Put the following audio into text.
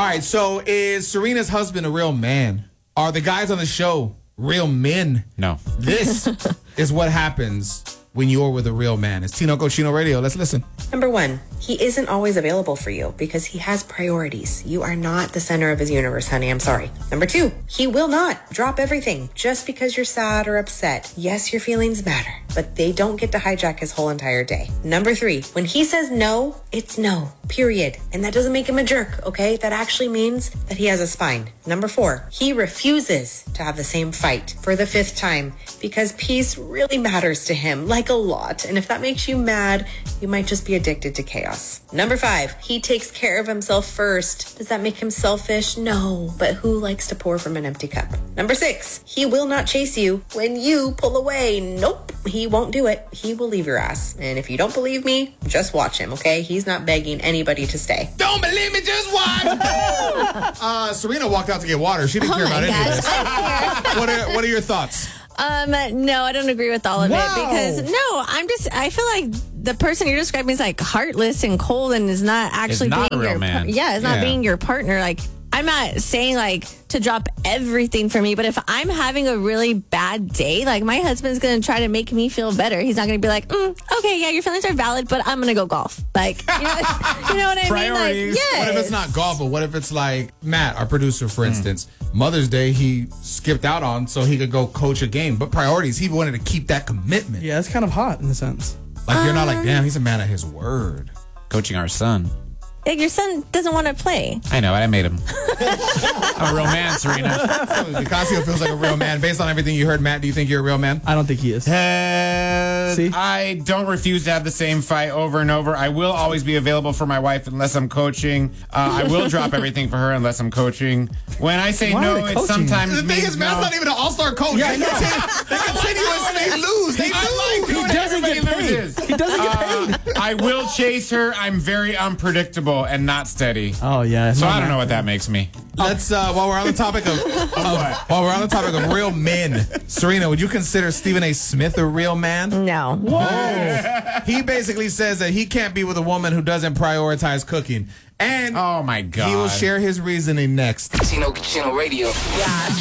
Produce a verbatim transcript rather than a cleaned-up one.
All right, so is Serena's husband a real man? Are the guys on the show real men? No. This is what happens when you're with a real man. It's Tino Cochino Radio. Let's listen. Number one, he isn't always available for you because he has priorities. You are not the center of his universe, honey. I'm sorry. Number two, he will not drop everything just because you're sad or upset. Yes, your feelings matter, but they don't get to hijack his whole entire day. Number three, when he says no, it's no, period. And that doesn't make him a jerk, okay? That actually means that he has a spine. Number four, he refuses to have the same fight for the fifth time because peace really matters to him, like a lot. And if that makes you mad, you might just be addicted to chaos. Number five, he takes care of himself first. Does that make him selfish? No, but who likes to pour from an empty cup? Number six, he will not chase you when you pull away. Nope, he won't do it. He will leave your ass. And if you don't believe me, just watch him, okay? He's not begging anybody to stay. Don't believe me, just watch. uh, Serena walked out to get water. She didn't Oh care my about any of gosh, this. what, are, what are your thoughts? Um, no, I don't agree with all of Wow. it because no, I'm just, I feel like the person you're describing is like heartless and cold and is not actually not being a real your, man. yeah, it's not Yeah. being your partner. Like, I'm not saying like to drop everything for me, but if I'm having a really bad day, like my husband's going to try to make me feel better. He's not going to be like, mm, okay, yeah, your feelings are valid, but I'm going to go golf. Like, you know, you know what I Priorities. mean? Like, yes. What if it's not golf, but what if it's like Matt, our producer, for instance, Mother's Day, he skipped out on so he could go coach a game. But priorities, he wanted to keep that commitment. Yeah, it's kind of hot in a sense. Like, you're not like, damn, he's a man of his word. Coaching our son. Like, your son doesn't want to play. I know, I made him. I'm a real man, Serena. So Nicasio feels like a real man. Based on everything you heard, Matt, do you think you're a real man? I don't think he is. Uh, See? I don't refuse to have the same fight over and over. I will always be available for my wife unless I'm coaching. Uh, I will drop everything for her unless I'm coaching. When I say Why no, are they it coaching? sometimes The thing means is, Matt's no. not even an all-star coach. Yeah, I they, know. continue, they continuously they lose. They I lose. like doing He doesn't everybody get paid. loses. He doesn't get Uh, I will chase her. I'm very unpredictable and not steady. Oh, yeah. So I don't know what that makes me. Let's, uh, while we're on the topic of, of while we're on the topic of real men, Serena, would you consider Stephen A. Smith a real man? No. He basically says that he can't be with a woman who doesn't prioritize cooking. And Oh, my God. he will share his reasoning next. Tino Cochino Radio.